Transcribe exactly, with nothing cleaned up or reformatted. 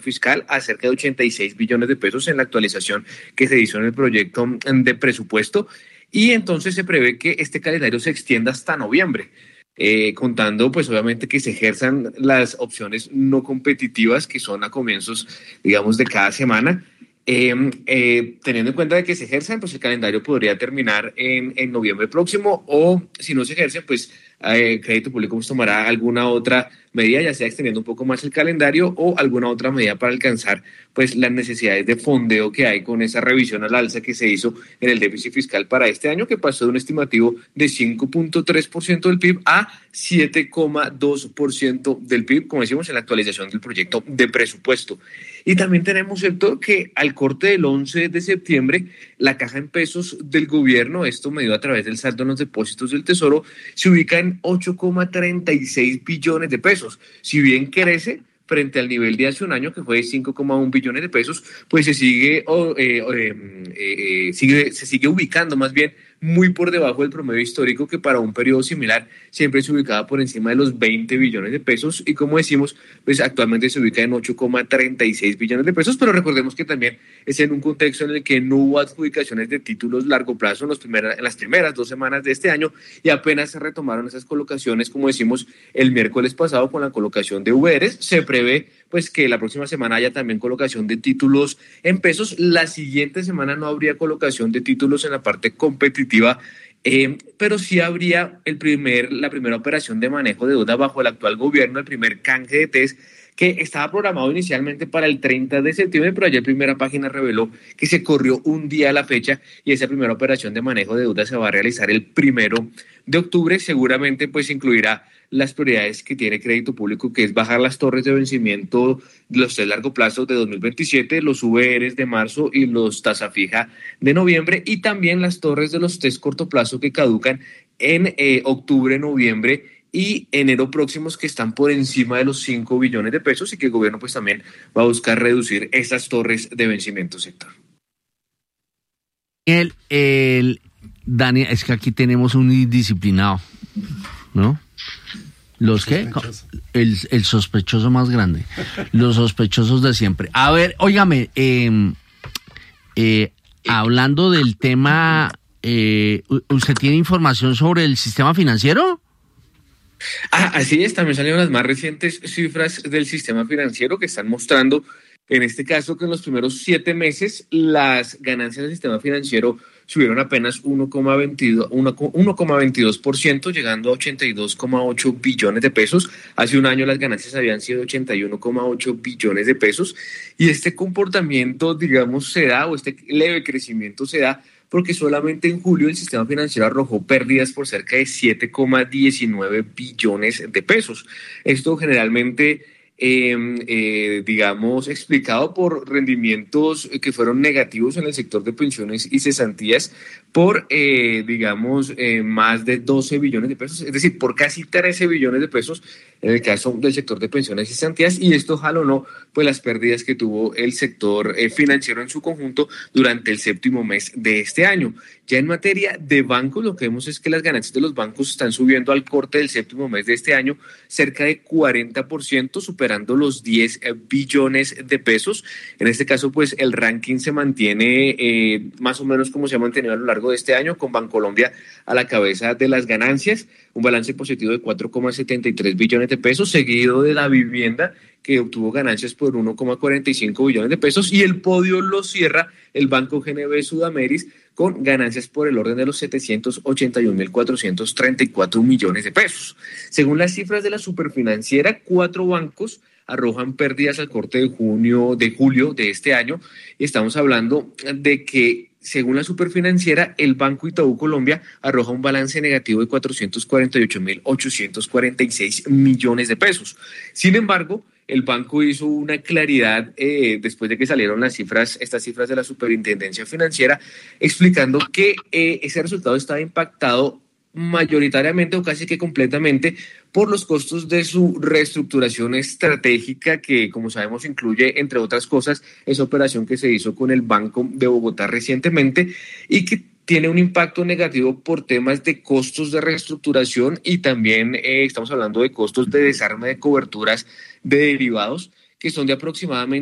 fiscal a cerca de ochenta y seis billones de pesos en la actualización que se hizo en el proyecto de presupuesto, y entonces se prevé que este calendario se extienda hasta noviembre. Eh, contando pues obviamente que se ejerzan las opciones no competitivas que son a comienzos, digamos, de cada semana. Eh, eh, teniendo en cuenta de que se ejerzan, pues el calendario podría terminar en, en noviembre próximo, o si no se ejercen, pues eh, Crédito Público pues, tomará alguna otra medida, ya sea extendiendo un poco más el calendario o alguna otra medida para alcanzar pues las necesidades de fondeo que hay con esa revisión al alza que se hizo en el déficit fiscal para este año, que pasó de un estimativo de cinco punto tres por ciento del P I B a siete coma dos por ciento del P I B, como decimos, en la actualización del proyecto de presupuesto. Y también tenemos, ¿cierto?, que al corte del once de septiembre, la caja en pesos del gobierno, esto medido a través del saldo en los depósitos del Tesoro, se ubica en ocho coma treinta y seis billones de pesos. Si bien crece frente al nivel de hace un año, que fue de cinco coma uno billones de pesos, pues se sigue, oh, eh, eh, eh, sigue, se sigue ubicando más bien muy por debajo del promedio histórico, que para un periodo similar siempre se ubicaba por encima de los veinte billones de pesos, y como decimos, pues actualmente se ubica en ocho coma treinta y seis billones de pesos, pero recordemos que también es en un contexto en el que no hubo adjudicaciones de títulos largo plazo en, los primeras, en las primeras dos semanas de este año, y apenas se retomaron esas colocaciones, como decimos, el miércoles pasado con la colocación de V E R E S. Se prevé pues que la próxima semana haya también colocación de títulos en pesos. La siguiente semana no habría colocación de títulos en la parte competitiva, eh, pero sí habría el primer, la primera operación de manejo de deuda bajo el actual gobierno, el primer canje de test, que estaba programado inicialmente para el treinta de septiembre, pero ayer Primera Página reveló que se corrió un día a la fecha, y esa primera operación de manejo de deuda se va a realizar el primero de octubre. Seguramente pues incluirá las prioridades que tiene Crédito Público, que es bajar las torres de vencimiento de los tres largo plazo de dos mil veintisiete, los V E R E S de marzo y los tasa fija de noviembre, y también las torres de los test corto plazo que caducan en eh, octubre, noviembre y enero próximos, que están por encima de los cinco billones de pesos, y que el gobierno pues también va a buscar reducir esas torres de vencimiento, sector. El, el, Dani, es que aquí tenemos un indisciplinado, ¿no? ¿Los qué? El, el sospechoso más grande. Los sospechosos de siempre. A ver, óigame, eh, eh, hablando del tema, eh, ¿usted tiene información sobre el sistema financiero? Ah, así es, también salieron las más recientes cifras del sistema financiero, que están mostrando, en este caso, que en los primeros siete meses las ganancias del sistema financiero subieron apenas uno coma veintidós por ciento, llegando a ochenta y dos coma ocho billones de pesos. Hace un año las ganancias habían sido ochenta y uno coma ocho billones de pesos, y este comportamiento, digamos, se da, o este leve crecimiento se da, porque solamente en julio el sistema financiero arrojó pérdidas por cerca de siete coma diecinueve billones de pesos. Esto generalmente, eh, eh, digamos, explicado por rendimientos que fueron negativos en el sector de pensiones y cesantías por, eh, digamos, eh, más de doce billones de pesos, es decir, por casi trece billones de pesos en el caso del sector de pensiones y cesantías, y esto jalonó pues las pérdidas que tuvo el sector eh, financiero en su conjunto durante el séptimo mes de este año. Ya en materia de bancos, lo que vemos es que las ganancias de los bancos están subiendo al corte del séptimo mes de este año cerca de cuarenta por ciento, superando los diez billones de pesos. En este caso, pues el ranking se mantiene eh, más o menos como se ha mantenido a lo largo de este año, con Bancolombia a la cabeza de las ganancias, un balance positivo de cuatro coma setenta y tres billones de pesos, seguido de la vivienda, que obtuvo ganancias por uno coma cuarenta y cinco billones de pesos, y el podio lo cierra el Banco G N B Sudameris con ganancias por el orden de los setecientos ochenta y un mil cuatrocientos treinta y cuatro millones de pesos. Según las cifras de la superfinanciera, cuatro bancos arrojan pérdidas al corte de junio, de julio de este año, y estamos hablando de que, según la superfinanciera, el Banco Itaú Colombia arroja un balance negativo de cuatrocientos cuarenta y ocho mil ochocientos cuarenta y seis millones de pesos. Sin embargo, el banco hizo una claridad eh, después de que salieron las cifras, estas cifras de la Superintendencia Financiera, explicando que eh, ese resultado estaba impactado mayoritariamente o casi que completamente por los costos de su reestructuración estratégica, que, como sabemos, incluye, entre otras cosas, esa operación que se hizo con el Banco de Bogotá recientemente, y que tiene un impacto negativo por temas de costos de reestructuración, y también eh, estamos hablando de costos de desarme de coberturas de derivados, que son de aproximadamente